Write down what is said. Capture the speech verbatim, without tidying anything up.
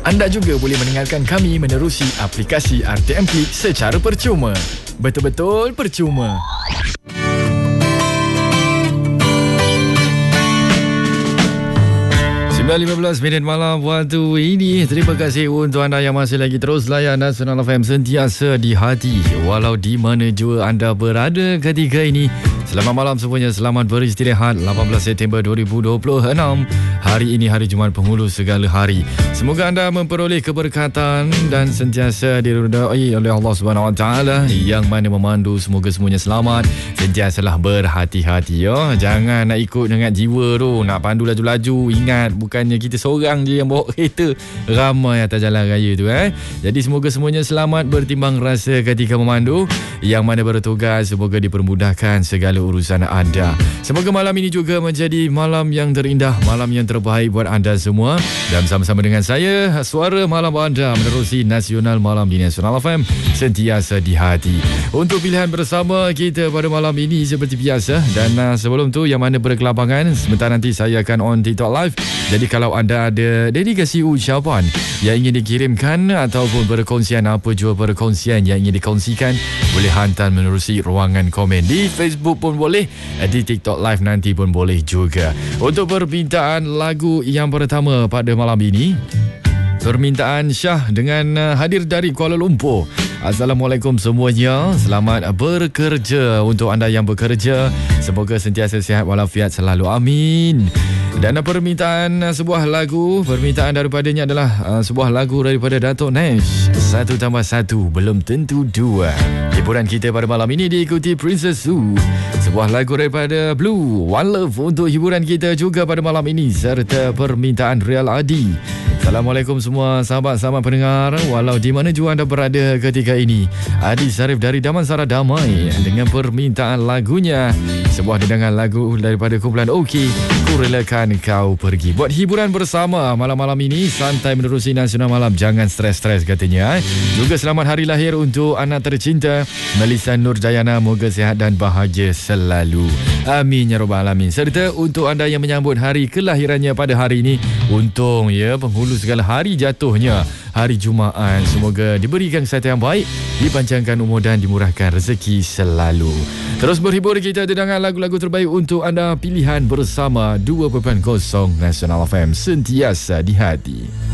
Anda juga boleh mendengarkan kami menerusi aplikasi R T M Klik secara percuma. Betul-betul percuma. sembilan lima belas minit malam waktu ini. Terima kasih untuk anda yang masih lagi terus layan Nasional F M, sentiasa di hati walau di mana jua anda berada ketika ini. Selamat malam semuanya, selamat beristirahat. Lapan belas September dua ribu dua puluh enam. Hari ini hari Jumaat penghulu segala hari. Semoga anda memperoleh keberkatan dan sentiasa diridai oleh Allah Subhanahu Wa Taala. Yang mana memandu semoga semuanya selamat. Sentiasalah berhati-hati ya. Jangan nak ikut dengan jiwa tu, nak pandu laju-laju. Ingat, bukannya kita seorang je yang bawa kereta, ramai atas jalan raya tu eh. Jadi semoga semuanya selamat, bertimbang rasa ketika memandu. Yang mana bertugas, semoga dipermudahkan segala urusan anda. Semoga malam ini juga menjadi malam yang terindah, malam yang terbaik buat anda semua. Dan bersama-sama dengan saya, suara malam anda menerusi Nasional Malam di Nasional F M, sentiasa di hati. Untuk pilihan bersama kita pada malam ini seperti biasa. Dan uh, sebelum tu, yang mana berkelapangan, sebentar nanti saya akan on TikTok Live. Jadi kalau anda ada dedikasi ucapan yang ingin dikirimkan ataupun perkongsian, apa jua perkongsian yang ingin dikongsikan, boleh hantar menerusi ruangan komen di Facebook pun boleh, di TikTok Live nanti pun boleh juga. Untuk permintaan lagu yang pertama pada malam ini, permintaan Syah dengan uh, hadir dari Kuala Lumpur. Assalamualaikum semuanya, selamat bekerja untuk anda yang bekerja. Semoga sentiasa sihat walafiat selalu, amin. Dan permintaan uh, sebuah lagu, permintaan daripadanya adalah uh, sebuah lagu daripada Dato' Nash, Satu Tambah Satu Belum Tentu Dua. Hiburan kita pada malam ini diikuti Princess Sue, sebuah lagu daripada Blue, One Love untuk hiburan kita juga pada malam ini, serta permintaan Real Adi. Assalamualaikum semua sahabat-sahabat pendengar, walau di mana jua anda berada ketika ini. Adi Sarif dari Damansara Damai dengan permintaan lagunya, sebuah dendangan lagu daripada kumpulan OK, Ku Relakan Kau Pergi. Buat hiburan bersama malam-malam ini, santai menerusi Nasional Malam, jangan stres-stres katanya. Juga selamat hari lahir untuk anak tercinta Melissa Nurjayana, moga sihat dan bahagia selalu, amin ya rabbal alamin. Serta untuk anda yang menyambut hari kelahirannya pada hari ini, untung ya penghulu segala hari jatuhnya hari Jumaat. Semoga diberikan kesihatan yang baik, dipanjangkan umur dan dimurahkan rezeki selalu. Terus berhibur kita dengan lagu-lagu terbaik untuk anda, pilihan bersama dua kosong Nasional F M, sentiasa di hati.